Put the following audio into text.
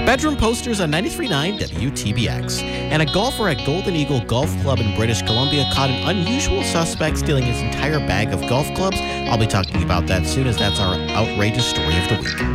Bedroom posters on 93.9 WTBX. And a golfer at Golden Eagle Golf Club in British Columbia caught an unusual suspect stealing his entire bag of golf clubs. I'll be talking about that soon, as that's our outrageous story of the week.